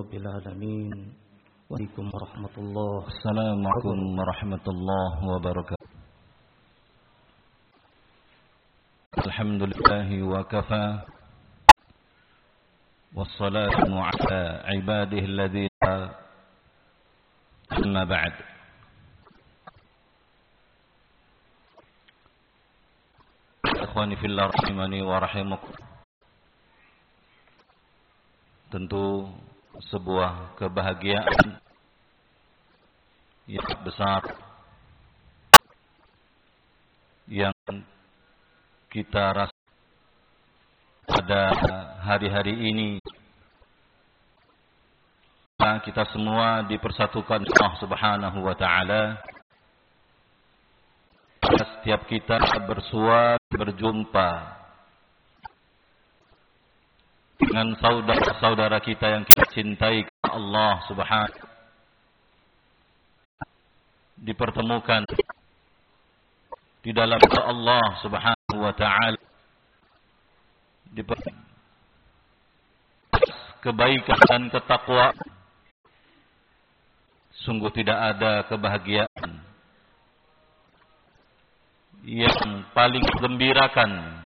رب العالمين وعليكم ورحمة الله. السلام عليكم ورحمة الله وبركاته. الحمد لله وكفى والصلاة على عباده الذين أما بعد. Ikhwani fillah rahimani wa rahimakum. Tentu sebuah kebahagiaan yang besar yang kita rasa pada hari-hari ini. Kita semua dipersatukan Allah Subhanahu wa taala. Setiap kita berjumpa dengan saudara-saudara kita yang kita cintai, Allah Subhanahu, dipertemukan di dalam Allah Subhanahu wa taala, kebaikan dan ketakwaan. Sungguh tidak ada kebahagiaan yang paling menggembirakan